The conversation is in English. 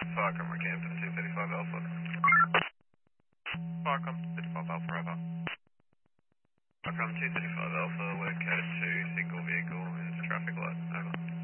Falcon Rockhampton 235 Alpha. Falcon 235 Alpha, over. Falcon 235 Alpha, we're code 2, single vehicle, is traffic light, over.